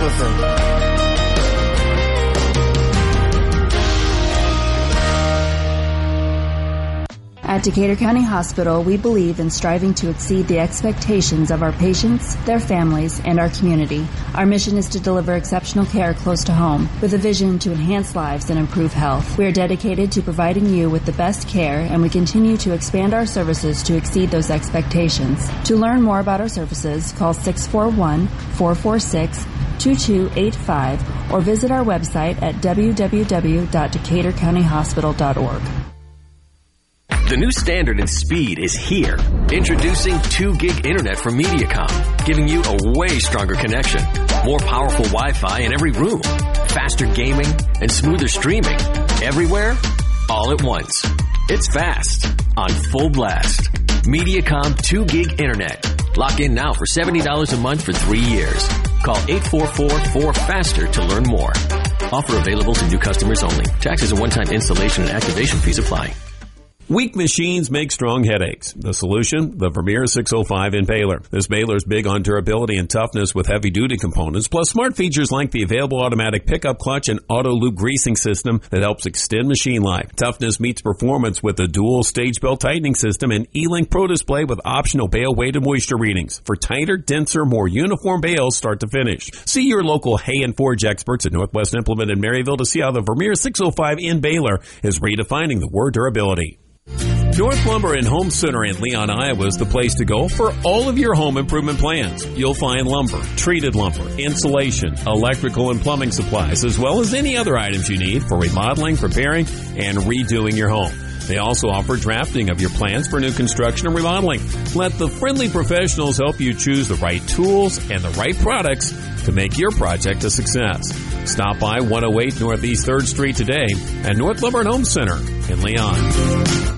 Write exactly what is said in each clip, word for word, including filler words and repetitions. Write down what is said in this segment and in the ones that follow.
Clifford. At Decatur County Hospital, we believe in striving to exceed the expectations of our patients, their families, and our community. Our mission is to deliver exceptional care close to home, with a vision to enhance lives and improve health. We are dedicated to providing you with the best care, and we continue to expand our services to exceed those expectations. To learn more about our services, call six four one, four four six, two two eight five or visit our website at w w w dot decatur county hospital dot org. The new standard in speed is here. Introducing two gig internet from Mediacom, giving you a way stronger connection, more powerful Wi-Fi in every room, faster gaming, and smoother streaming. Everywhere, all at once. It's fast, on full blast. Mediacom two gig internet. Lock in now for seventy dollars a month for three years. Call eight four four, four faster to learn more. Offer available to new customers only. Taxes and one-time installation and activation fees apply. Weak machines make strong headaches. The solution? The Vermeer six oh five in Baylor. This Baylor is big on durability and toughness with heavy-duty components, plus smart features like the available automatic pickup clutch and auto-loop greasing system that helps extend machine life. Toughness meets performance with a dual stage belt tightening system and E-Link Pro display with optional bale weight and moisture readings for tighter, denser, more uniform bales start to finish. See your local Hay and Forge experts at Northwest Implement in Maryville to see how the Vermeer six oh five in Baylor is redefining the word durability. North Lumber and Home Center in Leon, Iowa is the place to go for all of your home improvement plans. You'll find lumber, treated lumber, insulation, electrical and plumbing supplies, as well as any other items you need for remodeling, repairing, and redoing your home. They also offer drafting of your plans for new construction and remodeling. Let the friendly professionals help you choose the right tools and the right products to make your project a success. Stop by one oh eight Northeast third Street today at North Lumber and Home Center in Leon.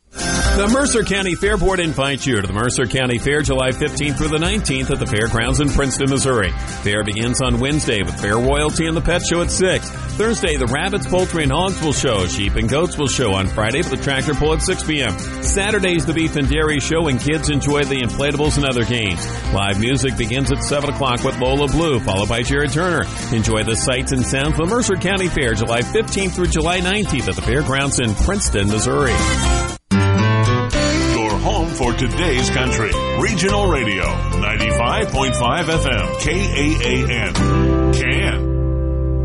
The Mercer County Fair Board invites you to the Mercer County Fair July fifteenth through the nineteenth at the Fairgrounds in Princeton, Missouri. Fair begins on Wednesday with Fair Royalty and the Pet Show at six. Thursday, the Rabbits, Poultry, and Hogs will show. Sheep and Goats will show on Friday with the Tractor Pull at six p.m. Saturday's the Beef and Dairy Show, and kids enjoy the inflatables and other games. Live music begins at seven o'clock with Lola Blue, followed by Jared Turner. Enjoy the sights and sounds of the Mercer County Fair July fifteenth through July nineteenth at the Fairgrounds in Princeton, Missouri. Home for today's country. Regional Radio, ninety-five point five F M, K A A N. Can.